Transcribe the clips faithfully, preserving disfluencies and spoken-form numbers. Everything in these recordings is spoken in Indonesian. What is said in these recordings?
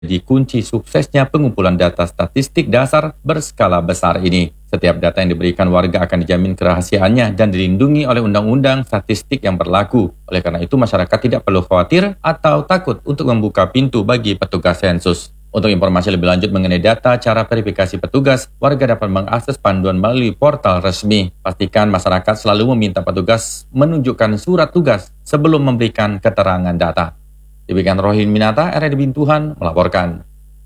Jadi kunci suksesnya pengumpulan data statistik dasar berskala besar ini. Setiap data yang diberikan warga akan dijamin kerahasiaannya dan dilindungi oleh undang-undang statistik yang berlaku. Oleh karena itu, masyarakat tidak perlu khawatir atau takut untuk membuka pintu bagi petugas sensus. Untuk informasi lebih lanjut mengenai data cara verifikasi petugas, warga dapat mengakses panduan melalui portal resmi. Pastikan masyarakat selalu meminta petugas menunjukkan surat tugas sebelum memberikan keterangan data. Demikian Rohin Minata, R R I Bintuhan melaporkan.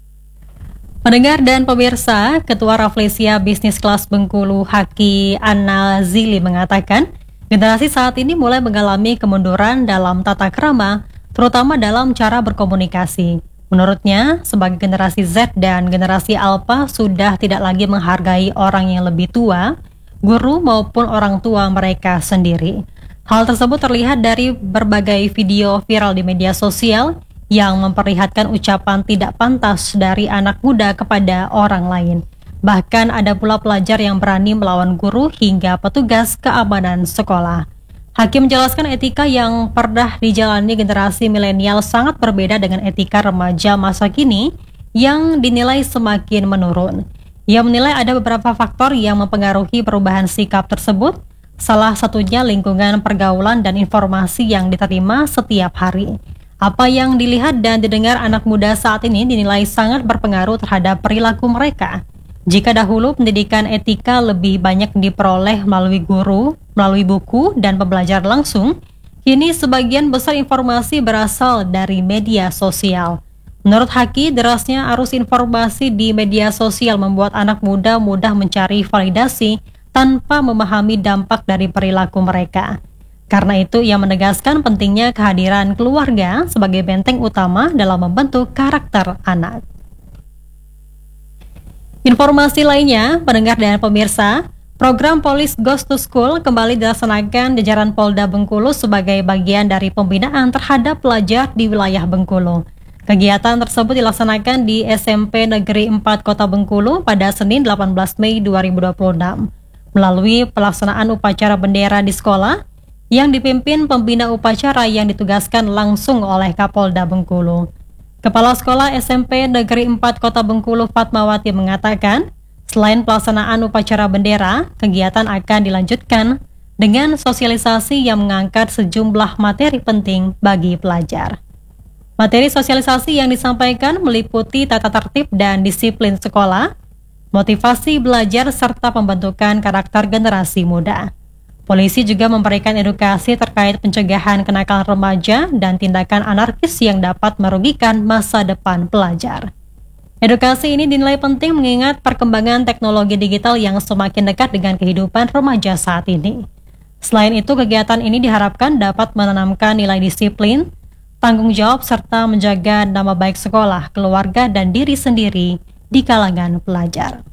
Pendengar dan pemirsa, Ketua Rafflesia Bisnis Kelas Bengkulu Haki Anna Zili mengatakan, generasi saat ini mulai mengalami kemunduran dalam tata krama, terutama dalam cara berkomunikasi. Menurutnya, sebagai generasi Z dan generasi Alpha sudah tidak lagi menghargai orang yang lebih tua, guru maupun orang tua mereka sendiri. Hal tersebut terlihat dari berbagai video viral di media sosial yang memperlihatkan ucapan tidak pantas dari anak muda kepada orang lain. Bahkan ada pula pelajar yang berani melawan guru hingga petugas keamanan sekolah. Hakim menjelaskan etika yang pernah dijalani generasi milenial sangat berbeda dengan etika remaja masa kini yang dinilai semakin menurun. Ia menilai ada beberapa faktor yang mempengaruhi perubahan sikap tersebut. Salah satunya lingkungan pergaulan dan informasi yang diterima setiap hari. Apa yang dilihat dan didengar anak muda saat ini dinilai sangat berpengaruh terhadap perilaku mereka. Jika dahulu pendidikan etika lebih banyak diperoleh melalui guru, melalui buku, dan pembelajaran langsung, kini sebagian besar informasi berasal dari media sosial. Menurut Haki, derasnya arus informasi di media sosial membuat anak muda mudah mencari validasi tanpa memahami dampak dari perilaku mereka. Karena itu, ia menegaskan pentingnya kehadiran keluarga sebagai benteng utama dalam membentuk karakter anak. Informasi lainnya, pendengar dan pemirsa, program Police Goes to School kembali dilaksanakan jajaran Polda Bengkulu sebagai bagian dari pembinaan terhadap pelajar di wilayah Bengkulu. Kegiatan tersebut dilaksanakan di S M P Negeri empat Kota Bengkulu pada Senin delapan belas Mei dua ribu dua puluh enam. Melalui pelaksanaan upacara bendera di sekolah yang dipimpin pembina upacara yang ditugaskan langsung oleh Kapolda Bengkulu. Kepala Sekolah S M P Negeri empat Kota Bengkulu Fatmawati mengatakan, selain pelaksanaan upacara bendera, kegiatan akan dilanjutkan dengan sosialisasi yang mengangkat sejumlah materi penting bagi pelajar. Materi sosialisasi yang disampaikan meliputi tata tertib dan disiplin sekolah, motivasi belajar, serta pembentukan karakter generasi muda. Polisi juga memberikan edukasi terkait pencegahan kenakalan remaja dan tindakan anarkis yang dapat merugikan masa depan pelajar. Edukasi ini dinilai penting mengingat perkembangan teknologi digital yang semakin dekat dengan kehidupan remaja saat ini. Selain itu, kegiatan ini diharapkan dapat menanamkan nilai disiplin, tanggung jawab, serta menjaga nama baik sekolah, keluarga, dan diri sendiri di kalangan pelajar.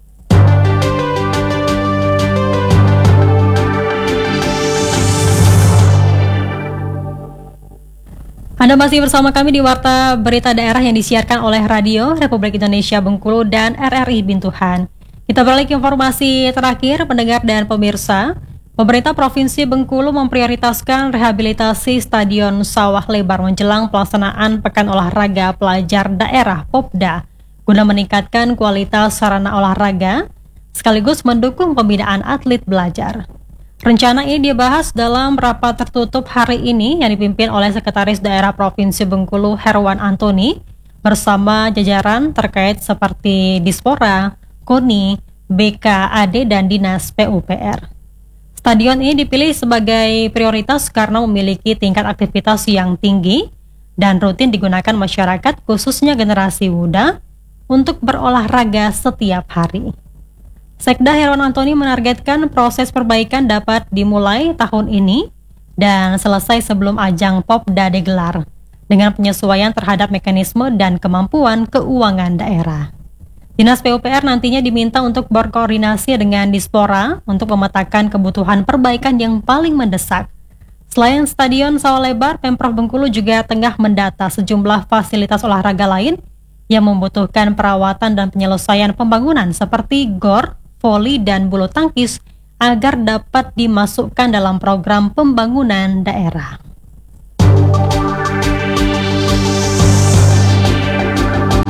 Anda masih bersama kami di Warta Berita Daerah yang disiarkan oleh Radio Republik Indonesia Bengkulu dan R R I Bintuhan. Kita beralih ke informasi terakhir, pendengar dan pemirsa. Pemerintah Provinsi Bengkulu memprioritaskan rehabilitasi Stadion Sawah Lebar menjelang pelaksanaan Pekan Olahraga Pelajar Daerah Popda guna meningkatkan kualitas sarana olahraga sekaligus mendukung pembinaan atlet belajar. Rencana ini dibahas dalam rapat tertutup hari ini yang dipimpin oleh Sekretaris Daerah Provinsi Bengkulu Herwan Antoni bersama jajaran terkait seperti Dispora, KONI, B K A D, dan Dinas P U P R. Stadion ini dipilih sebagai prioritas karena memiliki tingkat aktivitas yang tinggi dan rutin digunakan masyarakat khususnya generasi muda untuk berolahraga setiap hari. Sekda Herwan Antoni menargetkan proses perbaikan dapat dimulai tahun ini dan selesai sebelum ajang Popda digelar dengan penyesuaian terhadap mekanisme dan kemampuan keuangan daerah. Dinas P U P R nantinya diminta untuk berkoordinasi dengan Dispora untuk memetakan kebutuhan perbaikan yang paling mendesak. Selain Stadion Sawah Lebar, Pemprov Bengkulu juga tengah mendata sejumlah fasilitas olahraga lain yang membutuhkan perawatan dan penyelesaian pembangunan seperti gor, voli, dan bulu tangkis agar dapat dimasukkan dalam program pembangunan daerah.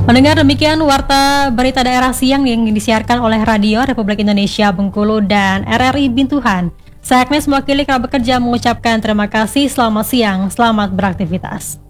Mendengar demikian warta berita daerah siang yang disiarkan oleh Radio Republik Indonesia Bengkulu dan R R I Bintuhan. Saya Agnes mewakili kerabat kerja mengucapkan terima kasih, selamat siang, selamat beraktivitas.